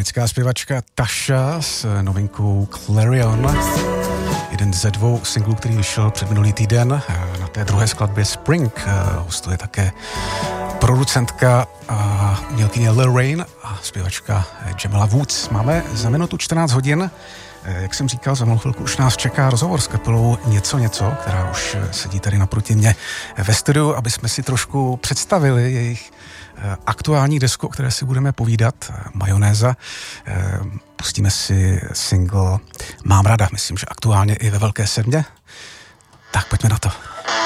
britská zpěvačka Tasha s novinkou Clarion. Jeden ze 2 singlů, který vyšel před minulý týden. Na té druhé skladbě Spring hostuje také producentka a umělkyně Lil Rain a zpěvačka Jamila Woods. Máme za minutu 14 hodin. Jak jsem říkal, za malou chvilku už nás čeká rozhovor s kapelou Něco, která už sedí tady naproti mě ve studiu, aby jsme si trošku představili jejich aktuální desku, o které si budeme povídat, Majonéza. Pustíme si single Mám rada, myslím, že aktuálně i ve Velké sedmě. Tak pojďme na to.